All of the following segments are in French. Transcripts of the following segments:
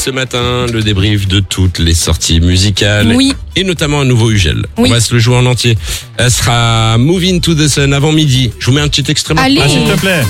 ce matin, le débrief de toutes les sorties musicales. Oui. Et notamment un nouveau Ugel. Oui. On va se le jouer en entier. Elle sera Moving to the Sun avant midi. Je vous mets un petit extrait. Allez. Ah, s'il te plaît.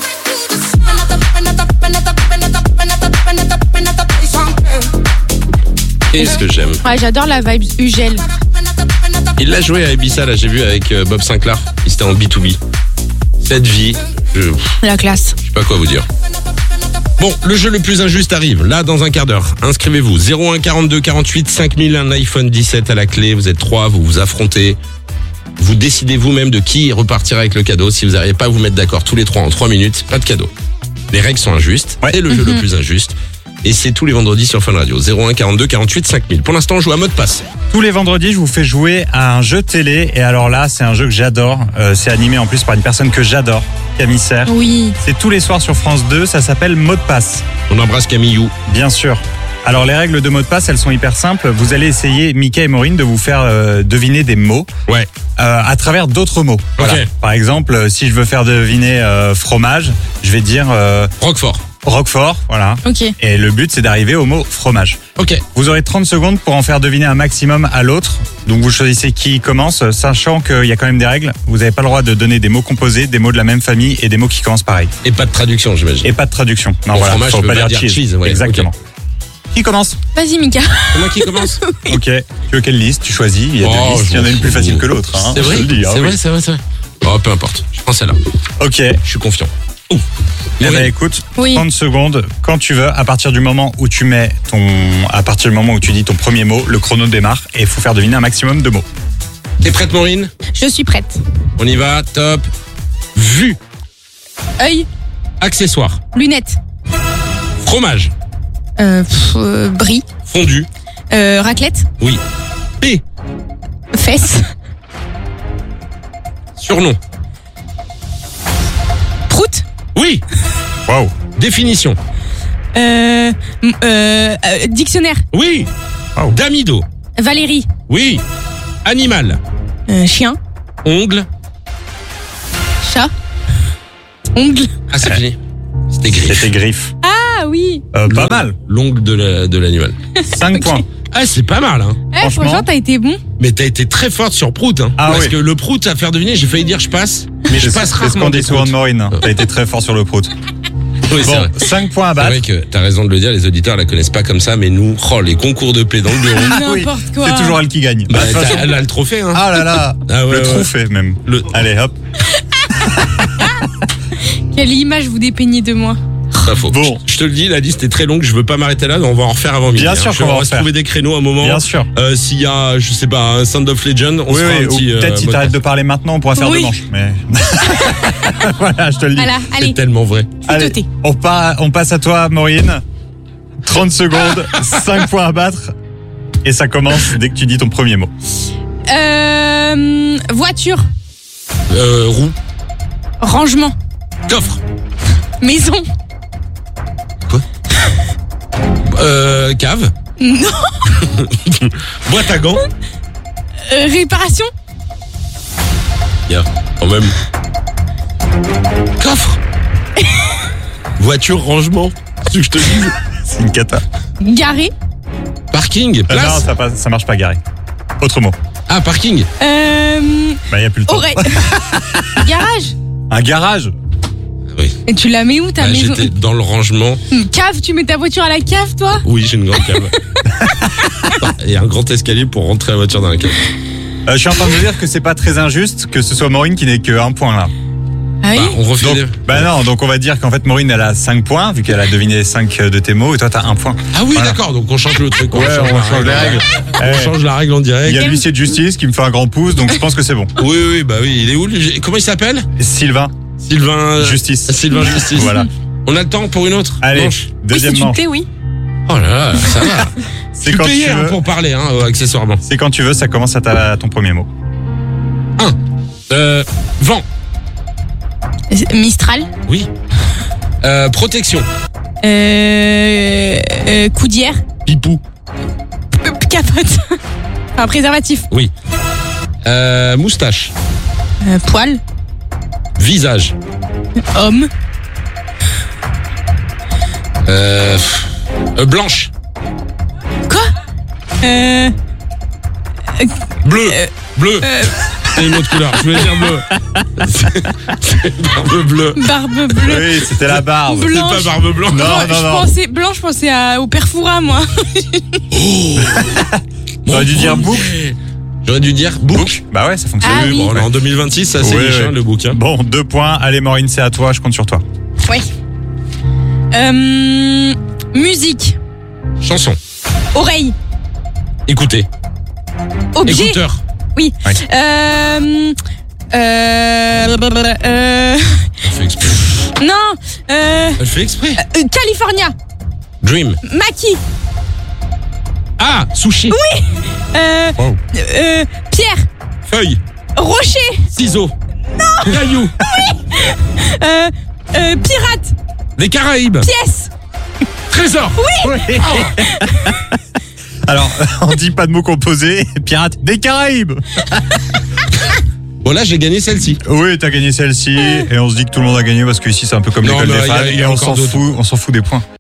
Qu'est-ce que j'aime. Ouais, j'adore la vibe Ugel. Il l'a joué à Ibiza, là, j'ai vu avec Bob Sinclair. Il était en B2B. Cette vie, je La classe. sais pas quoi vous dire. Bon, le jeu le plus injuste arrive, là, dans un quart d'heure. Inscrivez-vous, 01 42 48 5000, un iPhone 17 à la clé. Vous êtes 3, vous vous affrontez. Vous décidez vous-même de qui repartira avec le cadeau. Si vous n'arrivez pas à vous mettre d'accord tous les 3 en 3 minutes, pas de cadeau. Les règles sont injustes, Ouais. c'est le jeu le plus injuste. Et c'est tous les vendredis sur Fun Radio, 01 42 48 5000. Pour l'instant, on joue à mode passe. Tous les vendredis, je vous fais jouer à un jeu télé. Et alors là, c'est un jeu que j'adore. C'est animé en plus par une personne que j'adore, Camille Serre. Oui. C'est tous les soirs sur France 2. Ça s'appelle Mot de passe. On embrasse Camillou. Bien sûr. Alors les règles de mot de passe, elles sont hyper simples. Vous allez essayer, Mickaël et Maureen, de vous faire deviner des mots Ouais. à travers d'autres mots. Voilà. Ok. Par exemple, si je veux faire deviner fromage, je vais dire Roquefort. Roquefort. Voilà. Ok. Et le but, c'est d'arriver au mot fromage. Ok. Vous aurez 30 secondes pour en faire deviner un maximum à l'autre. Donc vous choisissez qui commence, sachant qu'il y a quand même des règles. Vous n'avez pas le droit de donner des mots composés, des mots de la même famille et des mots qui commencent pareil. Et pas de traduction, j'imagine. Et pas de traduction. Non, Bon, voilà, fromage, faut je peux pas pas dire dire cheese, ouais, Exactement. Qui commence? Vas-y, Mika. C'est moi qui commence. Ok. Tu veux quelle liste? Tu choisis. Il y a Oh, deux listes. Il y en a je une m'en plus facile fous. que l'autre. Hein, C'est vrai, je te le dis, hein, c'est oui. vrai, c'est vrai, c'est vrai. Oh, peu importe. Je prends celle-là. Ok. Je suis confiant. Ouh. Eh ben, Maureen. écoute, Oui. 30 secondes, quand tu veux, à partir du moment où tu dis ton premier mot, le chrono démarre et il faut faire deviner un maximum de mots. T'es prête, Maureen? Je suis prête. On y va. Top. Vue. Œil, Accessoire. lunettes, Fromage. brie, Fondu. raclette, Oui. P. fesses, Surnom. prout, Oui. Waouh. Définition. dictionnaire, Oui. Wow. Damido. Valérie, Oui. Animal. chien, Ongle. chat, ongle. Ah, c'est fini. C'était gris. C'était griffe. Ah oui. Pas mal. L'ongle de l'animal. 5 points. Ah, c'est pas mal, hein. Franchement. Franchement, t'as été bon. Mais t'as été très forte sur Prout, hein. Ah Parce oui. que le Prout, à faire deviner, j'ai failli dire je passe. Mais je passe C'est ce rarement qu'on des dit souvent de proutes. Maureen. T'as été très fort sur le prout. Oui, c'est Bon, vrai. 5 points à C'est battre. vrai que t'as raison de le dire, les auditeurs la connaissent pas comme ça, mais nous, les concours de play dans le bureau. Oui, N'importe quoi. c'est toujours elle qui gagne. Bah, De toute façon. elle a le trophée, hein. Ah là là, Ah ouais, le ouais. trophée même. Allez hop. Quelle image vous dépeignez de moi. Pas faux. Bon. Je te le dis, la liste est très longue, je veux pas m'arrêter là, on va en refaire avant midi. Bien sûr qu'on va en va se faire. trouver des créneaux à un moment. Bien sûr. S'il y a, je sais pas, un Sound of Legend, on Oui, se fera oui, un petit. ou peut-être si mode t'arrêtes passe. de parler maintenant, on pourra faire Oui. deux manches. Mais voilà, je te le dis. Voilà, C'est allez, tellement vrai. Allez, noté. on passe à toi, Maureen. 30 secondes, 5 points à battre. Et ça commence dès que tu dis ton premier mot. voiture, Roue. rangement, Coffre. maison, Cave. non, Boîte à gants. réparation, Bien, quand même. Coffre. Voiture, rangement. C'est ce que je te dis. C'est une cata. garé, Parking. Non, Place. ça marche pas, Gary. Autre mot. Ah, parking. Bah, il n'y a plus le temps. oreille, garage. Un garage. Oui. Et tu la mets où ta Bah, maison? j'étais dans le rangement. Une cave, tu mets ta voiture à la cave, toi? Oui, j'ai une grande cave. Il y a un grand escalier pour rentrer la voiture dans la cave. Je suis en train de me dire que c'est pas très injuste que ce soit Maureen qui n'ait que 1 point là. Ah oui? Bah, on refait Donc, les... bah non, donc on va dire qu'en fait Maureen elle a 5 points vu qu'elle a deviné 5 de tes mots et toi t'as 1 point. Ah oui, Voilà. d'accord, donc on change le truc. Ouais, on change les règles. On change la règle en Il direct. y a l'huissier de justice qui me fait un grand pouce donc je pense que c'est bon. Oui, bah oui, il est où comment il s'appelle? Sylvain, Sylvain Justice. Sylvain Justice. Voilà. On a le temps pour une autre Allez, manche. Oui, deuxième si tu manche. plais, oui. Oh là là, ça va. C'est Je suis quand payé tu hein, veux. pour parler, hein, accessoirement. C'est quand tu veux, ça commence à ton premier mot. Vent. Mistral, Oui. Protection. coudière, Pipou. capote, enfin préservatif, Oui. Moustache. poil, Visage. homme, Blanche. Bleu. Bleu. C'est une autre couleur. Je voulais dire bleu. C'est barbe bleue. Barbe bleue. Oui, c'était la barbe. C'est Blanche. pas barbe blanche. Non. Je pensais au père Fouras, moi. J'aurais dû dire bouc. J'aurais dû dire bouc. Bah ouais, ça fonctionne. Ah oui. Bon, en 2026, ça c'est Ouais, niche, ouais. hein, le bouc. Hein. Bon, 2 points. Allez, Maureen, c'est à toi. Je compte sur toi. Oui. Musique. Chanson. Oreille. Écoutez. Objet. Écouteur. Oui. Ouais. Elle fait exprès. Non. Elle fait exprès. California. Dream. Maki. Ah, sushi. Oui. Wow. Pierre. Feuille. Rocher. Ciseaux. Non. Caillou. Pirate. Des Caraïbes. Pièce. Trésor. Oui. Alors, on dit pas de mots composés. Pirate des Caraïbes. Bon, là, j'ai gagné celle-ci. Oui, t'as gagné celle-ci. Et on se dit que tout le monde a gagné parce que ici c'est un peu comme Non, l'école mais des fans. il y a Et on encore s'en d'autres. fout des points.